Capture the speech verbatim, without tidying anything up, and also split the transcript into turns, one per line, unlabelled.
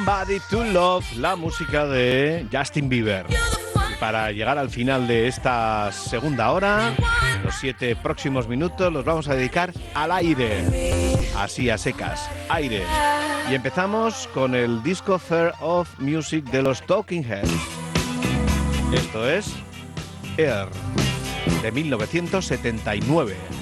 Somebody to Love, la música de Justin Bieber. Y para llegar al final de esta segunda hora, los siete próximos minutos los vamos a dedicar al aire. Así a secas, aire. Y empezamos con el disco Fair of Music de los Talking Heads. Esto es Air, de mil novecientos setenta y nueve.